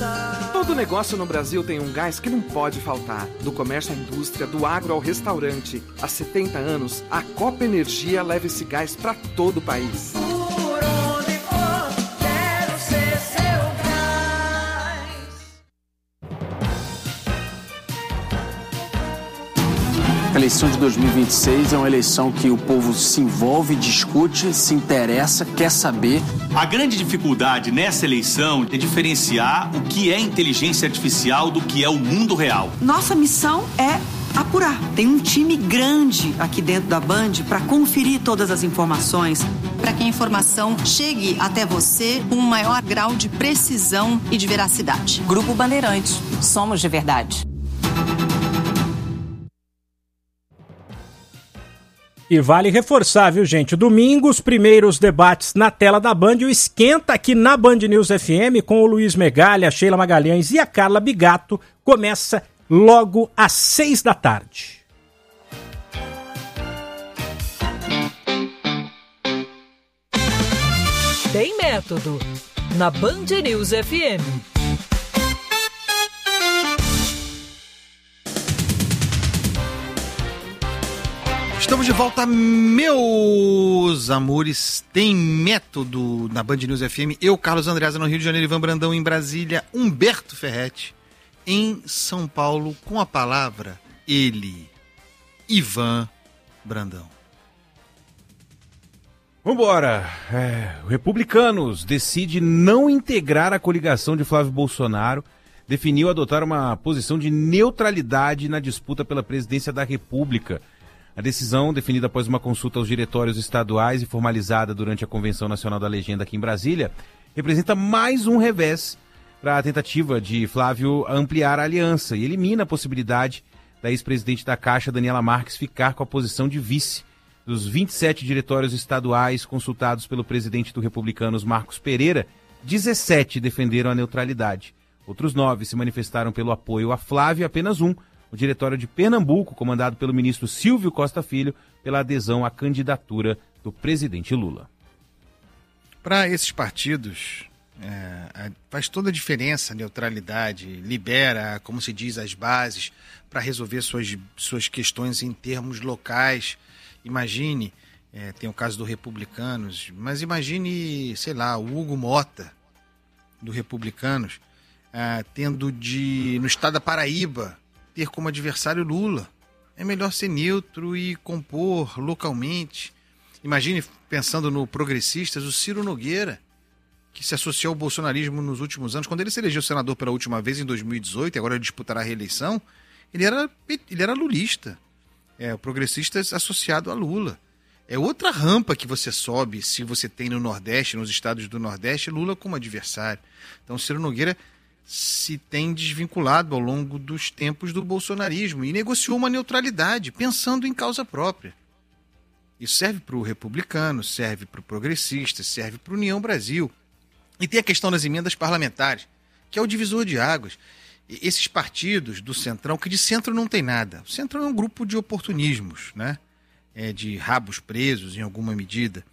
Todo negócio no Brasil tem um gás que não pode faltar. Do comércio à indústria, do agro ao restaurante. Há 70 anos, a Copa Energia leva esse gás para todo o país. Por onde for, quero ser seu gás. A eleição de 2026 é uma eleição que o povo se envolve, discute, se interessa, quer saber. A grande dificuldade nessa eleição é diferenciar o que é inteligência artificial do que é o mundo real. Nossa missão é apurar. Tem um time grande aqui dentro da Band para conferir todas as informações. Para que a informação chegue até você com um maior grau de precisão e de veracidade. Grupo Bandeirantes. Somos de verdade. E vale reforçar, viu, gente? Domingo, os primeiros debates na tela da Band. O Esquenta aqui na Band News FM com o Luiz Megalha, a Sheila Magalhães e a Carla Bigato começa logo às 6 da tarde. Tem método na Band News FM. Estamos de volta, meus amores. Tem método na Band News FM. Eu, Carlos Andreasa, no Rio de Janeiro, Ivan Brandão em Brasília, Humberto Ferretti em São Paulo, com a palavra ele, Ivan Brandão. Vambora. O Republicanos decide não integrar a coligação de Flávio Bolsonaro, definiu adotar uma posição de neutralidade na disputa pela presidência da República. A decisão, definida após uma consulta aos diretórios estaduais e formalizada durante a Convenção Nacional da Legenda aqui em Brasília, representa mais um revés para a tentativa de Flávio ampliar a aliança e elimina a possibilidade da ex-presidente da Caixa, Daniela Marques, ficar com a posição de vice. Dos 27 diretórios estaduais consultados pelo presidente do Republicanos, Marcos Pereira, 17 defenderam a neutralidade. Outros 9 se manifestaram pelo apoio a Flávio e apenas um, o diretório de Pernambuco, comandado pelo ministro Silvio Costa Filho, pela adesão à candidatura do presidente Lula. Para esses partidos, faz toda a diferença a neutralidade, libera, como se diz, as bases para resolver suas questões em termos locais. Imagine, tem o caso do Republicanos, mas imagine, sei lá, o Hugo Mota, do Republicanos, tendo no estado da Paraíba, ter como adversário Lula. É melhor ser neutro e compor localmente. Imagine, pensando no Progressistas, o Ciro Nogueira, que se associou ao bolsonarismo nos últimos anos. Quando ele se elegeu senador pela última vez, em 2018, e agora ele disputará a reeleição, ele era lulista. O Progressistas associado a Lula. É outra rampa que você sobe se você tem no Nordeste, nos estados do Nordeste, Lula como adversário. Então, Ciro Nogueira se tem desvinculado ao longo dos tempos do bolsonarismo e negociou uma neutralidade, pensando em causa própria. Isso serve para o Republicano, serve para o Progressista, serve para a União Brasil. E tem a questão das emendas parlamentares, que é o divisor de águas. Esses partidos do Centrão, que de centro não tem nada. O Centrão é um grupo de oportunismos, né? De rabos presos em alguma medida.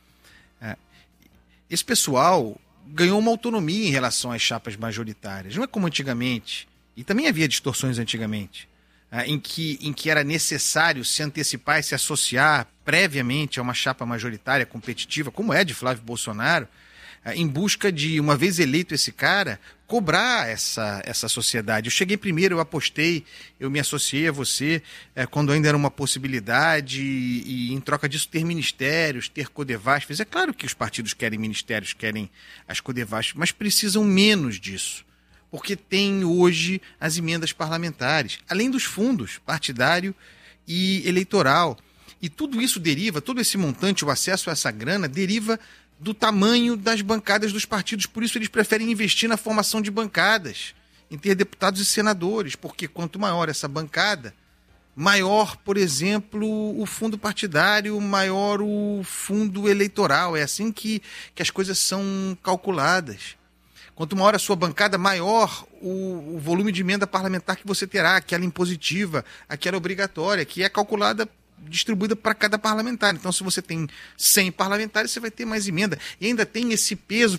Esse pessoal ganhou uma autonomia em relação às chapas majoritárias. Não é como antigamente, e também havia distorções antigamente, em que era necessário se antecipar e se associar previamente a uma chapa majoritária competitiva, como é de Flávio Bolsonaro, em busca de, uma vez eleito esse cara, cobrar essa sociedade. Eu cheguei primeiro, eu apostei, eu me associei a você quando ainda era uma possibilidade e em troca disso ter ministérios, ter codevasfes. É claro que os partidos querem ministérios, querem as codevasfes, mas precisam menos disso, porque tem hoje as emendas parlamentares, além dos fundos partidário e eleitoral. E tudo isso deriva, todo esse montante, o acesso a essa grana, deriva do tamanho das bancadas dos partidos. Por isso eles preferem investir na formação de bancadas, em ter deputados e senadores, porque quanto maior essa bancada, maior, por exemplo, o fundo partidário, maior o fundo eleitoral. É assim que as coisas são calculadas. Quanto maior a sua bancada, maior o volume de emenda parlamentar que você terá, aquela impositiva, aquela obrigatória, que é calculada, distribuída para cada parlamentar. Então, se você tem 100 parlamentares, você vai ter mais emenda. E ainda tem esse peso